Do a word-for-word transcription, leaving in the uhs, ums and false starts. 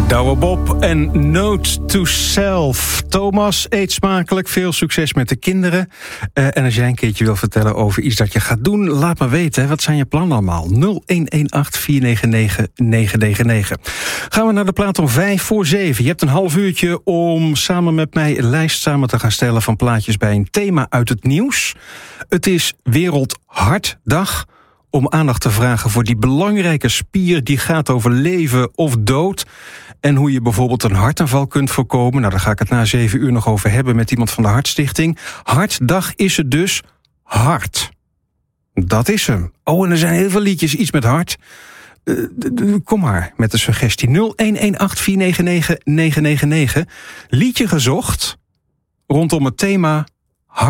Douwe Bob en Note to Self. Thomas, eet smakelijk. Veel succes met de kinderen. Uh, en als jij een keertje wil vertellen over iets dat je gaat doen, laat me weten. Wat zijn je plannen allemaal? nul een een acht vier negen negen negen negen negen. Gaan we naar de plaat om vijf voor zeven. Je hebt een half uurtje om samen met mij een lijst samen te gaan stellen van plaatjes bij een thema uit het nieuws. Het is Wereldhartdag. Om aandacht te vragen voor die belangrijke spier die gaat over leven of dood. En hoe je bijvoorbeeld een hartaanval kunt voorkomen. Nou, daar ga ik het na zeven uur nog over hebben met iemand van de Hartstichting. Hartdag is het dus hart. Dat is hem. Oh, en er zijn heel veel liedjes, iets met hart. Uh, kom maar met de suggestie. nul een een acht vier negen negen negen negen negen. Liedje gezocht rondom het thema